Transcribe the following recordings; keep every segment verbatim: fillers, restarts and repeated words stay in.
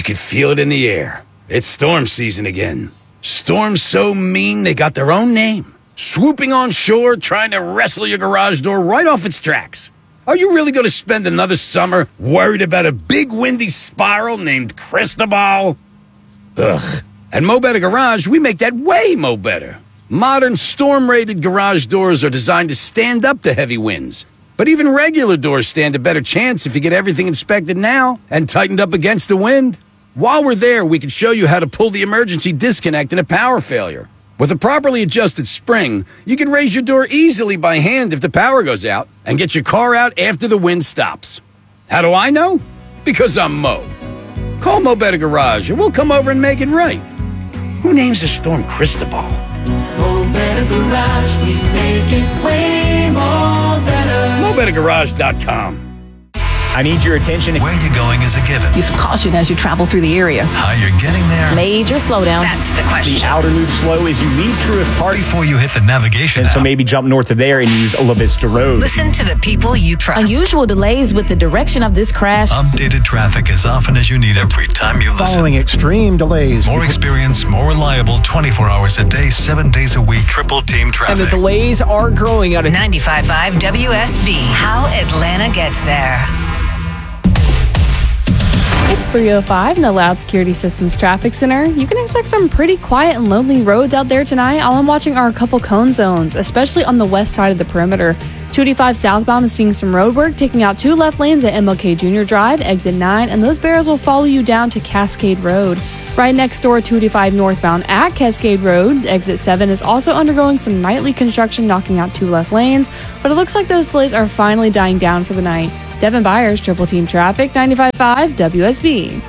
You could feel it in the air. It's storm season again. Storms so mean they got their own name. Swooping on shore, trying to wrestle your garage door right off its tracks. Are you really going to spend another summer worried about a big windy spiral named Cristobal? Ugh. At Mo Better Garage, we make that way mo better. Modern storm-rated garage doors are designed to stand up to heavy winds. But even regular doors stand a better chance if you get everything inspected now and tightened up against the wind. While we're there, we can show you how to pull the emergency disconnect in a power failure. With a properly adjusted spring, you can raise your door easily by hand if the power goes out and get your car out after the wind stops. How do I know? Because I'm Mo. Call Mo Better Garage and we'll come over and make it right. Who names a storm Cristobal? Mo Better Garage, we make it way more better. Mo Better Garage dot com. I need your attention. Where you're going is a given. Use caution as you travel through the area. How you're getting there. Major slowdown. That's the question. The outer loop slow is you leave Truist Park Before you hit the navigation and app. so maybe jump north of there and use La Vista Road. Listen to the people you trust. Unusual delays with the direction of this crash. Updated traffic as often as you need every time you listen. Following extreme delays. More experience, more reliable, twenty-four hours a day, seven days a week, triple team And traffic. the delays are growing out of ninety-five point five W S B. How Atlanta gets there. It's three oh five in the Loud Security Systems Traffic Center. You can expect some pretty quiet and lonely roads out there tonight. All I'm watching are a couple cone zones, especially on the west side of the perimeter. two eighty-five southbound is seeing some road work, taking out two left lanes at M L K Junior Drive, exit nine, and those barriers will follow you down to Cascade Road. Right next door, two eighty-five northbound at Cascade Road, exit seven is also undergoing some nightly construction, knocking out two left lanes, but it looks like those delays are finally dying down for the night. Devin Byers, Triple Team Traffic, ninety-five point five W S B.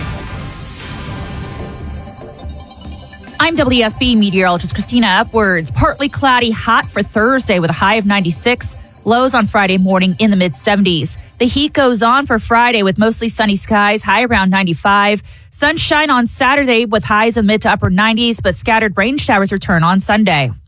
I'm W S B meteorologist Christina Upwards. Partly cloudy, hot for Thursday with a high of ninety-six. Lows on Friday morning in the mid seventies. The heat goes on for Friday with mostly sunny skies, high around ninety-five. Sunshine on Saturday with highs in the mid to upper nineties, but scattered rain showers return on Sunday.